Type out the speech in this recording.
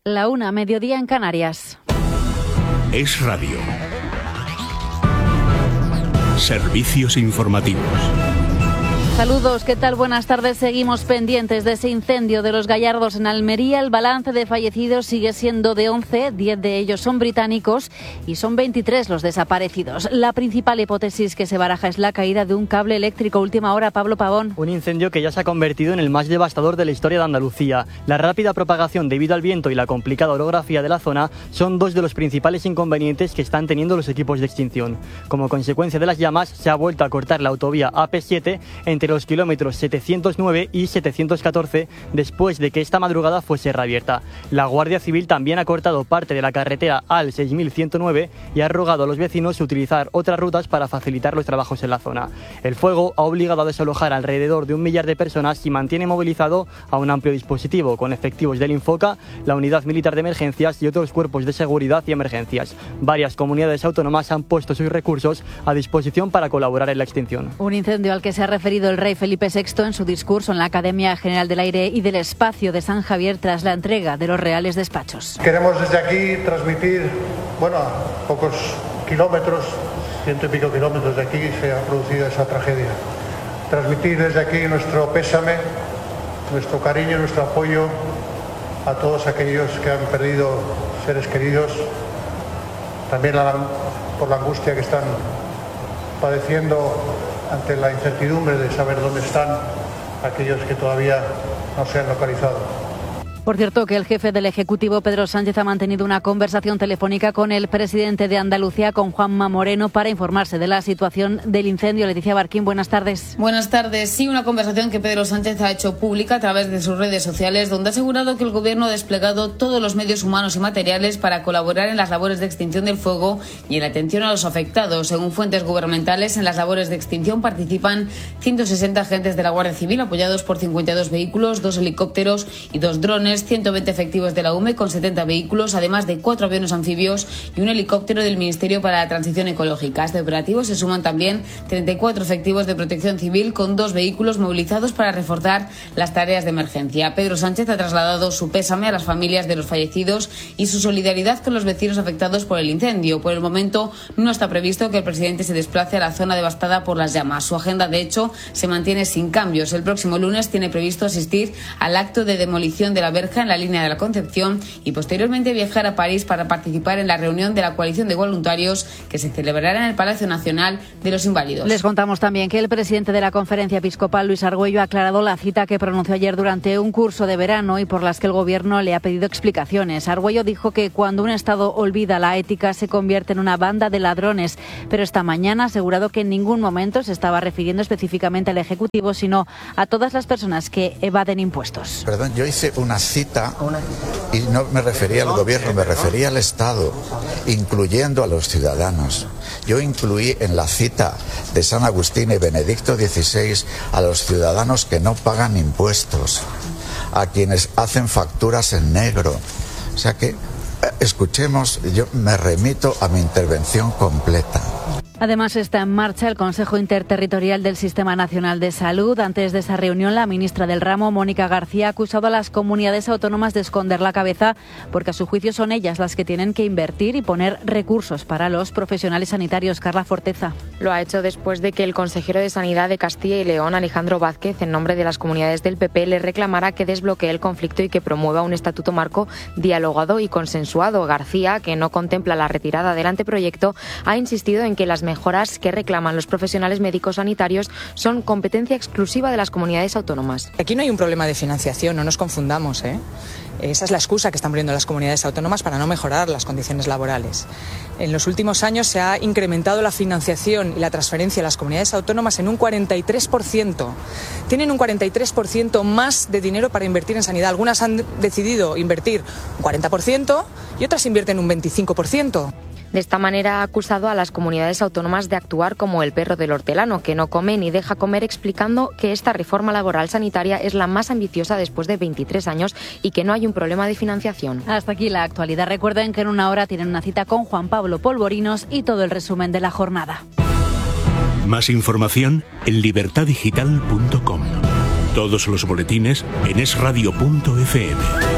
La 1, mediodía en Canarias. Es Radio. Servicios informativos. Saludos, ¿qué tal? Buenas tardes. Seguimos pendientes de ese incendio de Los Gallardos en Almería. El balance de fallecidos sigue siendo de 11, 10 de ellos son británicos y son 23 los desaparecidos. La principal hipótesis que se baraja es la caída de un cable eléctrico. Última hora, Pablo Pavón. Un incendio que ya se ha convertido en el más devastador de la historia de Andalucía. La rápida propagación debido al viento y la complicada orografía de la zona son dos de los principales inconvenientes que están teniendo los equipos de extinción. Como consecuencia de las llamas, se ha vuelto a cortar la autovía AP7 entre los kilómetros 709 y 714 después de que esta madrugada fuese reabierta. La Guardia Civil también ha cortado parte de la carretera AL 6109 y ha rogado a los vecinos utilizar otras rutas para facilitar los trabajos en la zona. El fuego ha obligado a desalojar alrededor de 1 millar de personas y mantiene movilizado a un amplio dispositivo con efectivos del Infoca, la Unidad Militar de Emergencias y otros cuerpos de seguridad y emergencias. Varias comunidades autónomas han puesto sus recursos a disposición para colaborar en la extinción. Un incendio al que se ha referido el rey Felipe VI en su discurso en la Academia General del Aire y del Espacio de San Javier tras la entrega de los Reales Despachos. Queremos desde aquí transmitir, a pocos kilómetros, 100 y pico kilómetros de aquí se ha producido esa tragedia. Transmitir desde aquí nuestro pésame, nuestro cariño, nuestro apoyo a todos aquellos que han perdido seres queridos, también por la angustia que están padeciendo ante la incertidumbre de saber dónde están aquellos que todavía no se han localizado. Por cierto, que el jefe del Ejecutivo, Pedro Sánchez, ha mantenido una conversación telefónica con el presidente de Andalucía, con Juanma Moreno, para informarse de la situación del incendio. Leticia Barquín, buenas tardes. Buenas tardes. Sí, una conversación que Pedro Sánchez ha hecho pública a través de sus redes sociales, donde ha asegurado que el Gobierno ha desplegado todos los medios humanos y materiales para colaborar en las labores de extinción del fuego y en la atención a los afectados. Según fuentes gubernamentales, en las labores de extinción participan 160 agentes de la Guardia Civil, apoyados por 52 vehículos, 2 helicópteros y 2 drones, 120 efectivos de la UME con 70 vehículos, además de 4 aviones anfibios y un helicóptero del Ministerio para la Transición Ecológica. A este operativo se suman también 34 efectivos de Protección Civil con 2 vehículos movilizados para reforzar las tareas de emergencia. Pedro Sánchez ha trasladado su pésame a las familias de los fallecidos y su solidaridad con los vecinos afectados por el incendio. Por el momento no está previsto que el presidente se desplace a la zona devastada por las llamas. Su agenda, de hecho, se mantiene sin cambios. El próximo lunes tiene previsto asistir al acto de demolición de la verja en la línea de la Concepción y posteriormente viajar a París para participar en la reunión de la coalición de voluntarios que se celebrará en el Palacio Nacional de los Inválidos. Les contamos también que el presidente de la Conferencia Episcopal, Luis Argüello, ha aclarado la cita que pronunció ayer durante un curso de verano y por las que el Gobierno le ha pedido explicaciones. Argüello dijo que cuando un Estado olvida la ética se convierte en una banda de ladrones, pero esta mañana ha asegurado que en ningún momento se estaba refiriendo específicamente al Ejecutivo, sino a todas las personas que evaden impuestos. Perdón, yo hice una cita y no me refería al Gobierno, me refería al Estado, incluyendo a los ciudadanos. Yo incluí en la cita de San Agustín y Benedicto XVI a los ciudadanos que no pagan impuestos, a quienes hacen facturas en negro. O sea que, escuchemos, yo me remito a mi intervención completa. Además, está en marcha el Consejo Interterritorial del Sistema Nacional de Salud. Antes de esa reunión, la ministra del ramo, Mónica García, ha acusado a las comunidades autónomas de esconder la cabeza porque a su juicio son ellas las que tienen que invertir y poner recursos para los profesionales sanitarios. Carla Forteza. Lo ha hecho después de que el consejero de Sanidad de Castilla y León, Alejandro Vázquez, en nombre de las comunidades del PP, le reclamara que desbloquee el conflicto y que promueva un estatuto marco dialogado y consensuado. García, que no contempla la retirada del anteproyecto, ha insistido en que las mejoras que reclaman los profesionales médicos sanitarios son competencia exclusiva de las comunidades autónomas. Aquí no hay un problema de financiación, no nos confundamos, Esa es la excusa que están poniendo las comunidades autónomas para no mejorar las condiciones laborales. En los últimos años se ha incrementado la financiación y la transferencia a las comunidades autónomas en un 43%. Tienen un 43% más de dinero para invertir en sanidad. Algunas han decidido invertir un 40% y otras invierten un 25%. De esta manera ha acusado a las comunidades autónomas de actuar como el perro del hortelano, que no come ni deja comer, explicando que esta reforma laboral sanitaria es la más ambiciosa después de 23 años y que no hay un problema de financiación. Hasta aquí la actualidad. Recuerden que en una hora tienen una cita con Juan Pablo Polvorinos y todo el resumen de la jornada. Más información en libertadigital.com. Todos los boletines en esradio.fm.